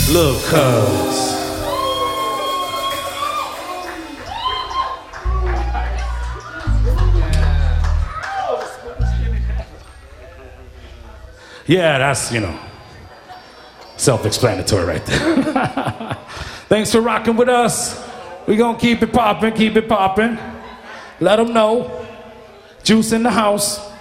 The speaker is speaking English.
Look, cuz. Yeah, that's, self-explanatory right there. Thanks for rocking with us. We're gonna keep it popping, keep it popping. Let them know. Juice in the house.